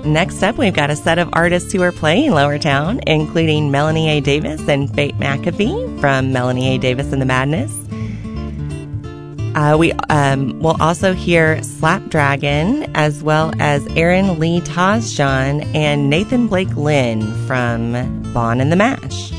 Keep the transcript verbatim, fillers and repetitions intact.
Next up, we've got a set of artists who are playing Lower Town, including Melanie A. Davis and Fate McAfee from Melanie A. Davis and the Madness. Uh, we um, will also hear Slapdragon, as well as Aaron Lee Tasjan and Nathan Blake Lynn from Bon and the Mash.